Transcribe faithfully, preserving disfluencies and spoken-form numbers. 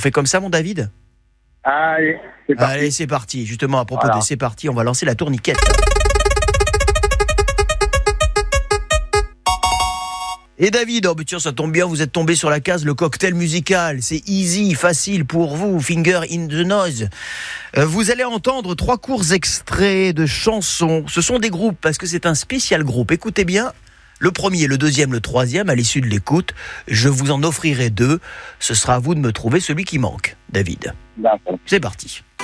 fait comme ça, mon David ? Allez, c'est parti. Allez, c'est parti. Justement, à propos Voilà. de c'est parti, on va lancer la tourniquette. Et David, oh mais tiens, ça tombe bien, vous êtes tombé sur la case, le cocktail musical. C'est easy, facile pour vous, finger in the nose. Euh, vous allez entendre trois courts extraits de chansons. Ce sont des groupes, parce que c'est un spécial groupe. Écoutez bien, le premier, le deuxième, le troisième, à l'issue de l'écoute, je vous en offrirai deux. Ce sera à vous de me trouver celui qui manque, David. D'accord. C'est parti.